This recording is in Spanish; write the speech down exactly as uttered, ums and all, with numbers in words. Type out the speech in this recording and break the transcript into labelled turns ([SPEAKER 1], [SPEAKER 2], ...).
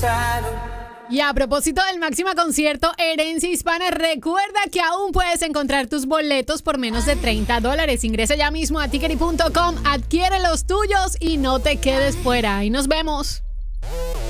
[SPEAKER 1] Y a propósito del Máxima Concierto Herencia Hispana, recuerda que aún puedes encontrar tus boletos por menos de treinta dólares. Ingresa ya mismo a tickery punto com, adquiere los tuyos y no te quedes fuera. Y nos vemos.